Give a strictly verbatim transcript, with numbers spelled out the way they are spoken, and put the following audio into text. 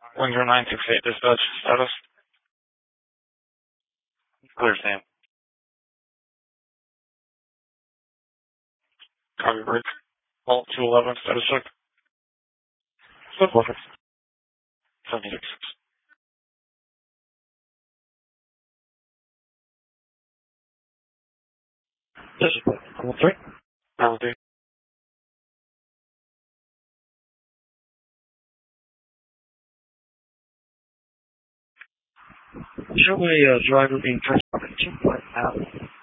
Windsor nine six eight dispatch status. Clear Sam. Copy break. Vault two eleven status check. So perfect. seventy-six. This is what? Level three? Level three. Show a uh, driver being touched by two point out.